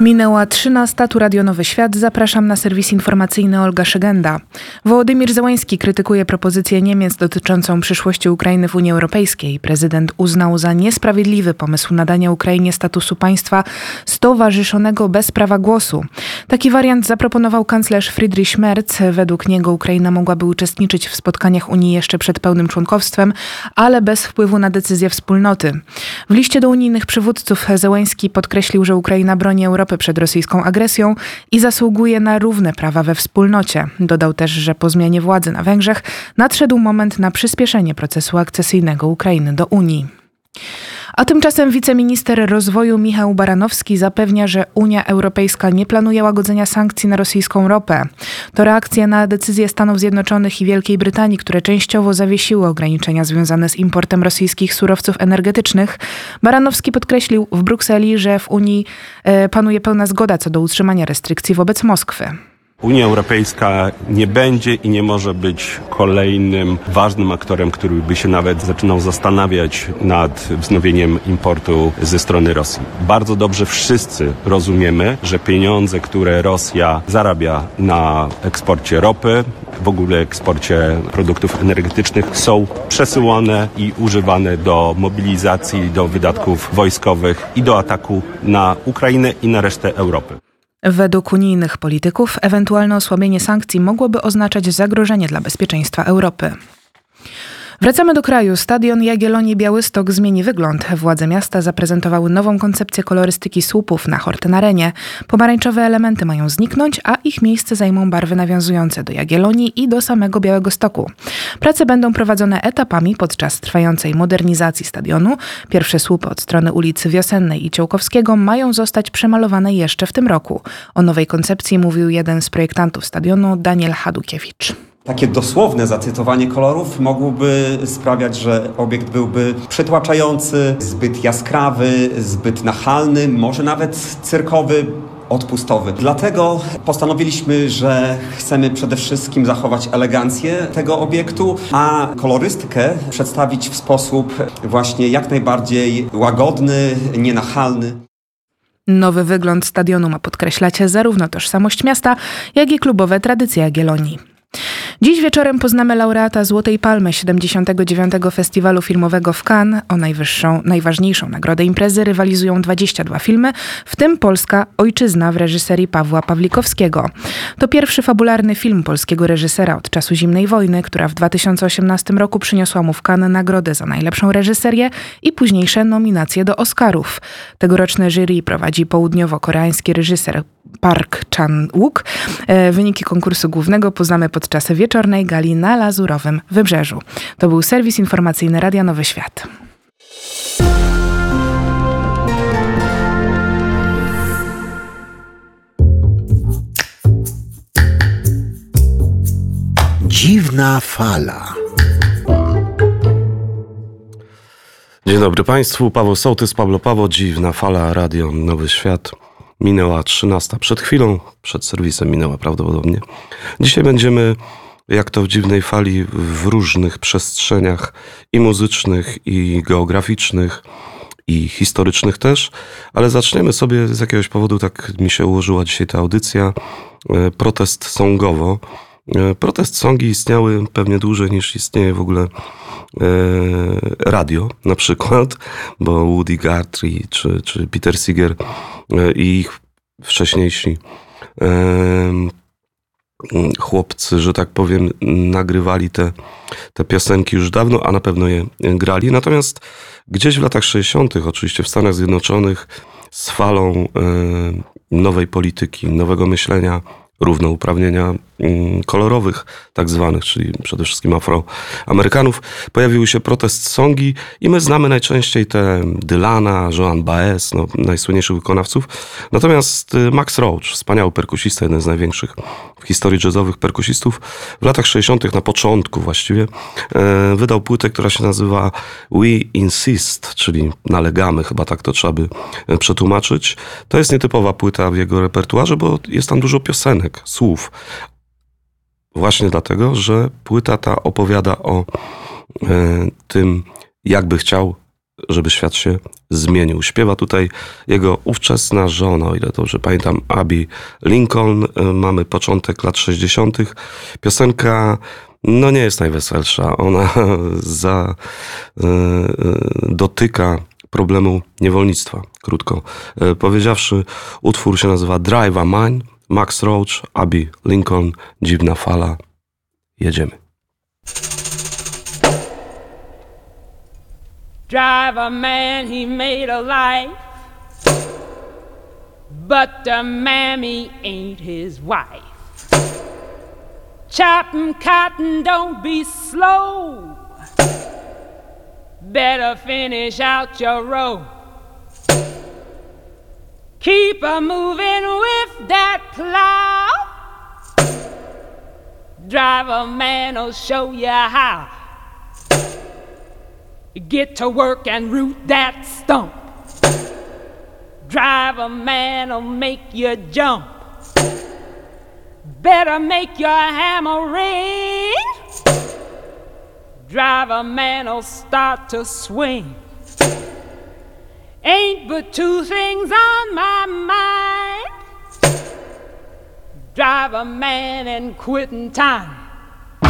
Minęła 13, tu Radio Nowy Świat. Zapraszam na serwis informacyjny Olga Szygenda. Wołodymir Zełański krytykuje propozycję Niemiec dotyczącą przyszłości Ukrainy w Unii Europejskiej. Prezydent uznał za niesprawiedliwy pomysł nadania Ukrainie statusu państwa stowarzyszonego bez prawa głosu. Taki wariant zaproponował kanclerz Friedrich Merz. Według niego Ukraina mogłaby uczestniczyć w spotkaniach Unii jeszcze przed pełnym członkowstwem, ale bez wpływu na decyzje wspólnoty. W liście do unijnych przywódców Zełański podkreślił, że Ukraina broni Europy przed rosyjską agresją i zasługuje na równe prawa we wspólnocie. Dodał też, że po zmianie władzy na Węgrzech nadszedł moment na przyspieszenie procesu akcesyjnego Ukrainy do Unii. A tymczasem wiceminister rozwoju Michał Baranowski zapewnia, że Unia Europejska nie planuje łagodzenia sankcji na rosyjską ropę. To reakcja na decyzję Stanów Zjednoczonych i Wielkiej Brytanii, które częściowo zawiesiły ograniczenia związane z importem rosyjskich surowców energetycznych. Baranowski podkreślił w Brukseli, że w Unii panuje pełna zgoda co do utrzymania restrykcji wobec Moskwy. Unia Europejska nie będzie i nie może być kolejnym ważnym aktorem, który by się nawet zaczynał zastanawiać nad wznowieniem importu ze strony Rosji. Bardzo dobrze wszyscy rozumiemy, że pieniądze, które Rosja zarabia na eksporcie ropy, w ogóle eksporcie produktów energetycznych, są przesyłane i używane do mobilizacji, do wydatków wojskowych i do ataku na Ukrainę i na resztę Europy. Według unijnych polityków ewentualne osłabienie sankcji mogłoby oznaczać zagrożenie dla bezpieczeństwa Europy. Wracamy do kraju. Stadion Jagiellonii Białystok zmieni wygląd. Władze miasta zaprezentowały nową koncepcję kolorystyki słupów na Horten Arenie. Pomarańczowe elementy mają zniknąć, a ich miejsce zajmą barwy nawiązujące do Jagiellonii i do samego Białegostoku. Prace będą prowadzone etapami podczas trwającej modernizacji stadionu. Pierwsze słupy od strony ulicy Wiosennej i Ciołkowskiego mają zostać przemalowane jeszcze w tym roku. O nowej koncepcji mówił jeden z projektantów stadionu, Daniel Hadukiewicz. Takie dosłowne zacytowanie kolorów mogłoby sprawiać, że obiekt byłby przytłaczający, zbyt jaskrawy, zbyt nachalny, może nawet cyrkowy, odpustowy. Dlatego postanowiliśmy, że chcemy przede wszystkim zachować elegancję tego obiektu, a kolorystykę przedstawić w sposób właśnie jak najbardziej łagodny, nienachalny. Nowy wygląd stadionu ma podkreślać zarówno tożsamość miasta, jak i klubowe tradycje Jagiellonii. Dziś wieczorem poznamy laureata Złotej Palmy 79. Festiwalu Filmowego w Cannes. O najważniejszą nagrodę imprezy rywalizują 22 filmy, w tym Polska Ojczyzna w reżyserii Pawła Pawlikowskiego. To pierwszy fabularny film polskiego reżysera od czasu zimnej wojny, która w 2018 roku przyniosła mu w Cannes nagrodę za najlepszą reżyserię i późniejsze nominacje do Oscarów. Tegoroczne jury prowadzi południowo-koreański reżyser Park Chan-wook. Wyniki konkursu głównego poznamy podczas wieczornej gali na Lazurowym Wybrzeżu. To był serwis informacyjny Radia Nowy Świat. Dziwna fala. Dzień dobry Państwu, Paweł Sołtys, Pablo Paweł, Dziwna fala, Radio Nowy Świat. Minęła 13 przed chwilą, przed serwisem minęła prawdopodobnie. Dzisiaj będziemy, jak to w Dziwnej fali, w różnych przestrzeniach i muzycznych, i geograficznych, i historycznych też, ale zaczniemy sobie z jakiegoś powodu, tak mi się ułożyła dzisiaj ta audycja, protest songowo. Protest songi istniały pewnie dłużej niż istnieje w ogóle radio na przykład, bo Woody Guthrie czy Peter Seeger i ich wcześniejsi chłopcy, że tak powiem, nagrywali te piosenki już dawno, a na pewno je grali. Natomiast gdzieś w latach 60., oczywiście w Stanach Zjednoczonych, z falą nowej polityki, nowego myślenia, równouprawnienia kolorowych tak zwanych, czyli przede wszystkim Afroamerykanów, pojawiły się protest songi i my znamy najczęściej te Dylana, Joan Baez, najsłynniejszych wykonawców. Natomiast Max Roach, wspaniały perkusista, jeden z największych w historii jazzowych perkusistów, w latach 60., na początku właściwie, wydał płytę, która się nazywa We Insist, czyli nalegamy, chyba tak to trzeba by przetłumaczyć. To jest nietypowa płyta w jego repertuarze, bo jest tam dużo piosenek, słów. Właśnie dlatego, że płyta ta opowiada o tym, jakby chciał żeby świat się zmienił. Śpiewa tutaj jego ówczesna żona, o ile dobrze pamiętam, Abby Lincoln. Mamy początek lat 60. Piosenka no nie jest najweselsza. Ona dotyka problemu niewolnictwa, krótko powiedziawszy. Utwór się nazywa Drive a Mine, Max Roach, Abby Lincoln, Dziwna fala. Jedziemy. Drive a man, he made a life, but the mammy ain't his wife. Chopping cotton, don't be slow, better finish out your row. Keep a moving with that plow, drive a man'll show you how. Get to work and root that stump. Drive a man'll make you jump. Better make your hammer ring. Drive a man'll start to swing. Ain't but two things on my mind. Drive a man and quitting time.